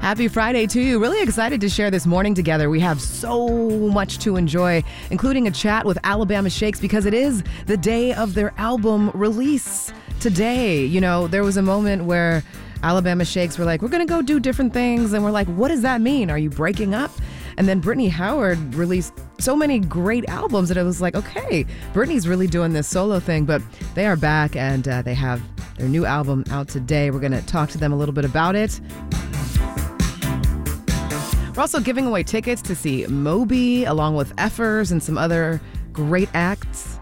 Happy Friday to you. Really excited to share this morning together. We have so much to enjoy, including a chat with Alabama Shakes because it is the day of their album release today. You know, there was a moment where Alabama Shakes were like, we're going to go do different things. And we're like, what does that mean? Are you breaking up? And then Brittany Howard released so many great albums that it was like, okay, Brittany's really doing this solo thing. But they are back and they have their new album out today. We're going to talk to them a little bit about it. We're also giving away tickets to see Moby along with Effers and some other great acts.